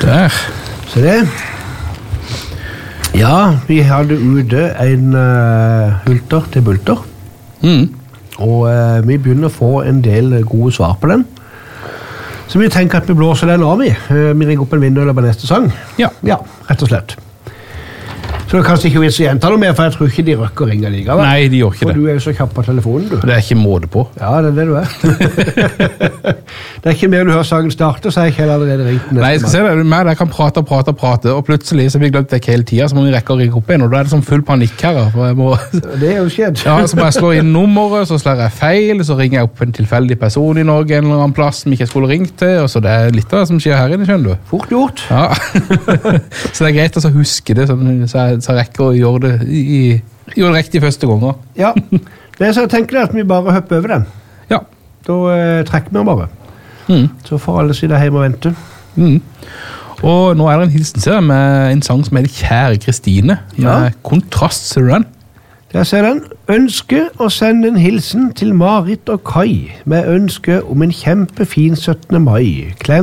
Der. Så det. Ja, vi hadde ute en hulter til bulter. Og vi begynner å få en del gode svar på den. Så vi tenker at vi blåser den av i. Vi ringer opp en vinner på neste sang. Ja. Ja, rett og slett. Så det er kanskje ikke vits å gjenta noe mer, for jeg tror ikke de røkker ringer likevel. Nei, de gjør ikke det. For du er jo så kjapp på telefonen, du. Det er ikke måte på. Ja, det er det du er. Det er ikke mer du hører sangen starte, så har jeg ikke allerede ringt den. Nei, jeg skal se det. Mer der kan prate, og plutselig så har vi glemt det hele tiden, så må vi rekke å ringe opp igjen, og da er det sånn full panikk her. Det er jo skjedd. Ja, så må jeg slå inn nummeret, så slår jeg feil, så ringer jeg opp en tilfeldig person i Norge en eller annen plass som ikke jeg skulle ringt til, og så det er litt av det som skjer her inne, skjønner du. Fort gjort. Ja. Så det er greit å huske det, så jeg rekker å gjøre det gjør det riktig første ganger. Ja, det er så jeg tenker at vi bare hopper over den. Ja. Da trekker vi den bare. Så får alle sitte hjemme og vente. Og nå er det en hilsenserie med en sang som heter Kjære Kristine, med kontrast, ser du den? Jeg ser den. Ønsker å sende en hilsen til Marit og Kai, med ønske om en kjempefin 17. mai. Klem